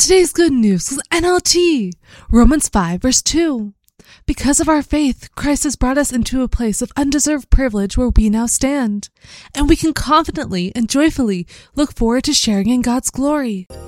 today's good news is NLT, Romans 5 verse 2. Because of our faith, Christ has brought us into a place of undeserved privilege where we now stand, and we can confidently and joyfully look forward to sharing in God's glory.